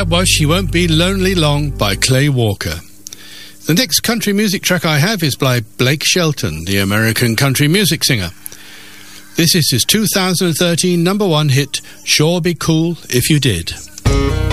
that was She Won't Be Lonely Long by Clay Walker. The next country music track I have is by Blake Shelton, the American country music singer. This is his 2013 number one hit, Sure Be Cool If You Did.